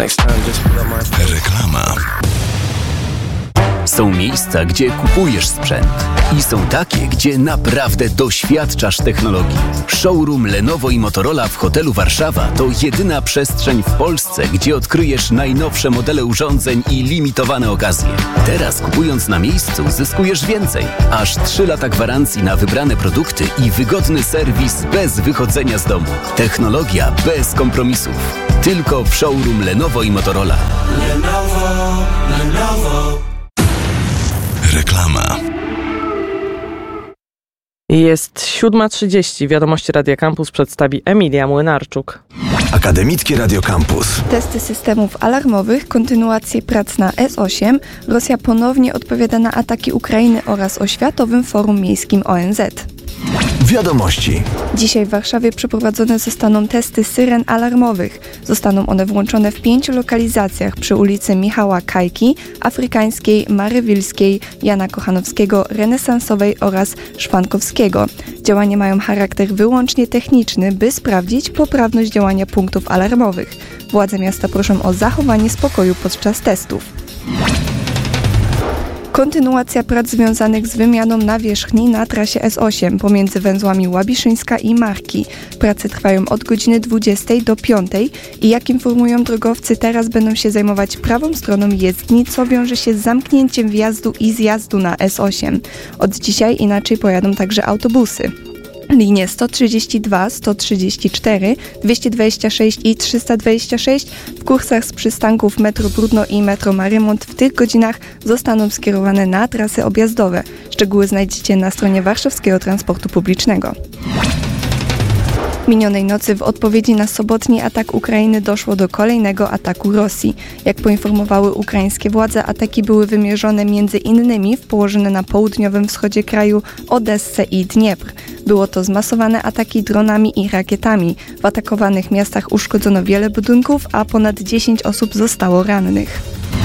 Reklama. Są miejsca, gdzie kupujesz sprzęt i są takie, gdzie naprawdę doświadczasz technologii. Showroom Lenovo i Motorola w hotelu Warszawa to jedyna przestrzeń w Polsce, gdzie odkryjesz najnowsze modele urządzeń i limitowane okazje. Teraz kupując na miejscu zyskujesz więcej. Aż 3 lata gwarancji na wybrane produkty i wygodny serwis bez wychodzenia z domu. Technologia bez kompromisów. Tylko w showroom Lenovo i Motorola. Lenovo. Reklama. Jest 7:30. Wiadomości Radia Campus przedstawi Emilia Młynarczuk. Akademickie Radio Campus. Testy systemów alarmowych, kontynuację prac na S8. Rosja ponownie odpowiada na ataki Ukrainy oraz o Światowym Forum Miejskim ONZ. Wiadomości. Dzisiaj w Warszawie przeprowadzone zostaną testy syren alarmowych. Zostaną one włączone w 5 lokalizacjach przy ulicy Michała Kajki, Afrykańskiej, Marywilskiej, Jana Kochanowskiego, Renesansowej oraz Szwankowskiego. Działania mają charakter wyłącznie techniczny, by sprawdzić poprawność działania punktów alarmowych. Władze miasta proszą o zachowanie spokoju podczas testów. Kontynuacja prac związanych z wymianą nawierzchni na trasie S8 pomiędzy węzłami Łabiszyńska i Marki. Prace trwają od godziny 20 do 5 i jak informują drogowcy, teraz będą się zajmować prawą stroną jezdni, co wiąże się z zamknięciem wjazdu i zjazdu na S8. Od dzisiaj inaczej pojadą także autobusy. Linie 132, 134, 226 i 326 w kursach z przystanków Metro Brudno i Metro Marymont w tych godzinach zostaną skierowane na trasy objazdowe. Szczegóły znajdziecie na stronie Warszawskiego Transportu Publicznego. Minionej nocy w odpowiedzi na sobotni atak Ukrainy doszło do kolejnego ataku Rosji. Jak poinformowały ukraińskie władze, ataki były wymierzone między innymi w położone na południowym wschodzie kraju Odessę i Dniepr. Było to zmasowane ataki dronami i rakietami. W atakowanych miastach uszkodzono wiele budynków, a ponad 10 osób zostało rannych.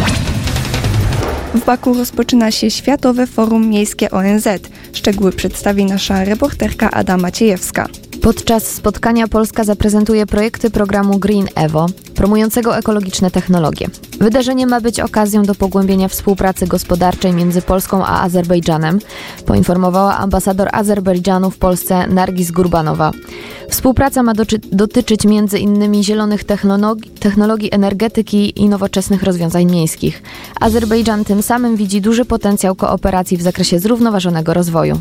W Baku rozpoczyna się Światowe Forum Miejskie ONZ. Szczegóły przedstawi nasza reporterka Ada Maciejewska. Podczas spotkania Polska zaprezentuje projekty programu Green Evo, promującego ekologiczne technologie. Wydarzenie ma być okazją do pogłębienia współpracy gospodarczej między Polską a Azerbejdżanem, poinformowała ambasador Azerbejdżanu w Polsce Nargis Gurbanowa. Współpraca ma dotyczyć m.in. zielonych technologii energetyki i nowoczesnych rozwiązań miejskich. Azerbejdżan tym samym widzi duży potencjał kooperacji w zakresie zrównoważonego rozwoju.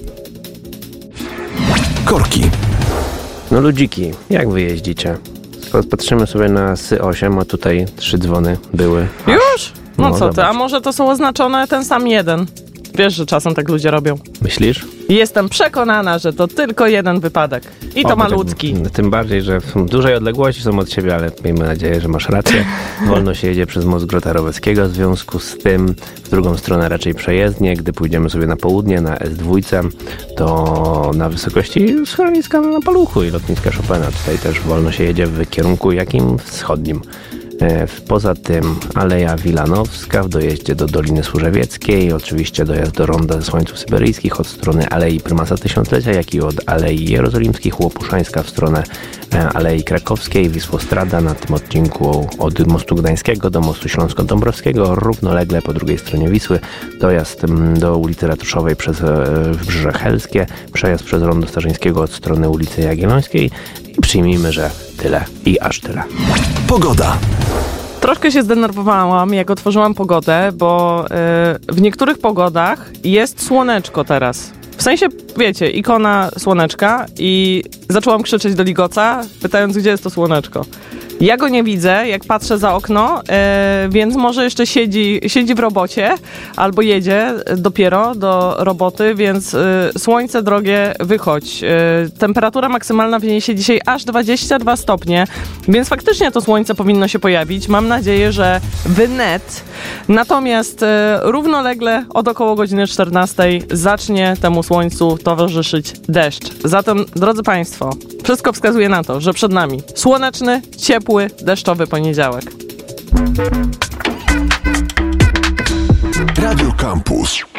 Korki. No ludziki, jak wy jeździcie? Patrzymy sobie na SY8, a tutaj 3 dzwony były. Już? No co zobacz. ty, a może to są oznaczone ten sam jeden? Wiesz, że czasem tak ludzie robią. Myślisz? Jestem przekonana, że to tylko jeden wypadek. I to malutki. Tym bardziej, że w dużej odległości są od siebie, ale miejmy nadzieję, że masz rację. Wolno się jedzie przez most Grota Roweckiego, w związku z tym w drugą stronę raczej przejezdnie. Gdy pójdziemy sobie na południe, na S2, to na wysokości schroniska na Paluchu i lotniska Chopina. Tutaj też wolno się jedzie w kierunku jakim? Wschodnim. Poza tym Aleja Wilanowska w dojeździe do Doliny Służewieckiej, oczywiście dojazd do Ronda ze Słońców Syberyjskich od strony Alei Prymasa Tysiąclecia, jak i od Alei Jerozolimskich, Łopuszańska w stronę Alei Krakowskiej, Wisłostrada na tym odcinku od mostu Gdańskiego do mostu Śląsko-Dąbrowskiego, równolegle po drugiej stronie Wisły, dojazd do ulicy Ratuszowej przez Wybrzeże Helskie, przejazd przez Rondo Starzyńskiego od strony ulicy Jagiellońskiej i przyjmijmy, że tyle i aż tyle. Pogoda. Troszkę się zdenerwowałam, jak otworzyłam pogodę, bo w niektórych pogodach jest słoneczko teraz. W sensie, wiecie, ikona słoneczka i zaczęłam krzyczeć do ligoca, pytając, gdzie jest to słoneczko. Ja go nie widzę, jak patrzę za okno, więc może jeszcze siedzi w robocie albo jedzie dopiero do roboty, więc słońce drogie, wychodź. Temperatura maksymalna wyniesie dzisiaj aż 22 stopnie, więc faktycznie to słońce powinno się pojawić. Mam nadzieję, że wnet. Natomiast równolegle od około godziny 14 zacznie temu słońcu towarzyszyć deszcz. Zatem, drodzy Państwo, wszystko wskazuje na to, że przed nami słoneczny, ciepły, deszczowy poniedziałek. Radio Campus.